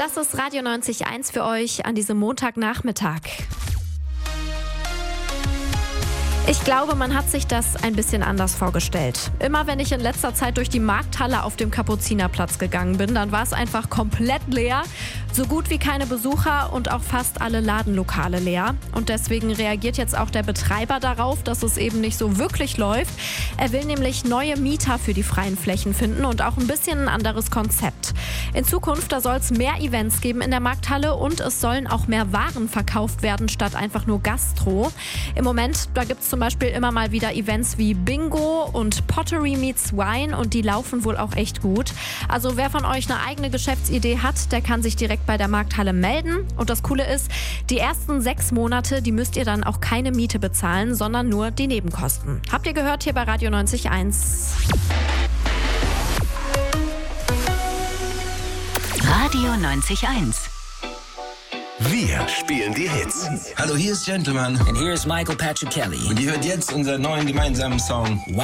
Das ist Radio 90.1 für euch an diesem Montagnachmittag. Ich glaube, man hat sich das ein bisschen anders vorgestellt. Immer wenn ich in letzter Zeit durch die Markthalle auf dem Kapuzinerplatz gegangen bin, dann war es einfach komplett leer. So gut wie keine Besucher und auch fast alle Ladenlokale leer. Und deswegen reagiert jetzt auch der Betreiber darauf, dass es eben nicht so wirklich läuft. Er will nämlich neue Mieter für die freien Flächen finden und auch ein bisschen ein anderes Konzept. In Zukunft, da soll es mehr Events geben in der Markthalle und es sollen auch mehr Waren verkauft werden, statt einfach nur Gastro. Im Moment, da gibt es zum Beispiel immer mal wieder Events wie Bingo und Pottery Meets Wine und die laufen wohl auch echt gut. Also wer von euch eine eigene Geschäftsidee hat, der kann sich direkt bei der Markthalle melden. Und das Coole ist, die ersten 6 Monate, die müsst ihr dann auch keine Miete bezahlen, sondern nur die Nebenkosten. Habt ihr gehört hier bei Radio 90.1. Radio 90.1. Wir spielen die Hits. Hallo, hier ist Gentleman. And here's Michael Patrick Kelly. Und ihr hört jetzt unseren neuen gemeinsamen Song